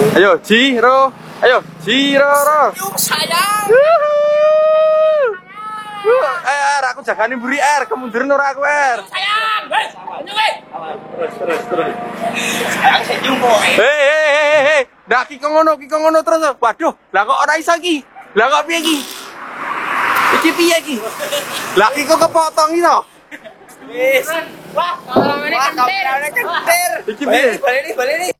Ayo, Jiro. Ayo, Jiro. Yuk sayang. Aku jagani mburi kemunduran ora aku Sayang, wes. Terus. Sayang senyum kok. Hei. Ndak ki ngono terus. Waduh, lah kok ora iso iki? Lah kok piye iki? Iki piye iki? Lah ki kok kepotong iki to? Wis. Wah, kamerane kentir. Iki piye? Balik nih.